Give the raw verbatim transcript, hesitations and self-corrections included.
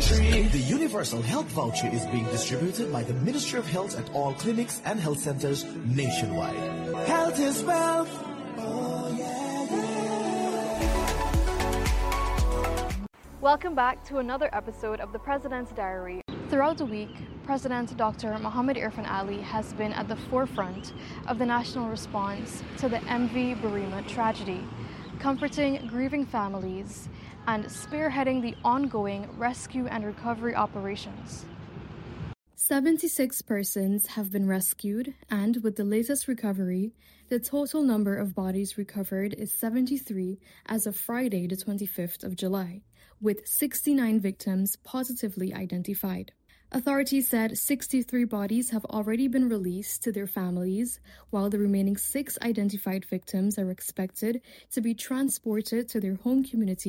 country. The Universal Health Voucher is being distributed by the Ministry of Health at all clinics and health centers nationwide. Health is wealth. Oh, yeah, yeah. Welcome back to another episode of the President's Diary. Throughout the week, President Doctor Mohamed Irfan Ali has been at the forefront of the national response to the M V Burima tragedy, comforting grieving families and spearheading the ongoing rescue and recovery operations. seventy-six persons have been rescued, and with the latest recovery, the total number of bodies recovered is seventy-three as of Friday, the twenty-fifth of July, with sixty-nine victims positively identified. Authorities said sixty-three bodies have already been released to their families, while the remaining six identified victims are expected to be transported to their home community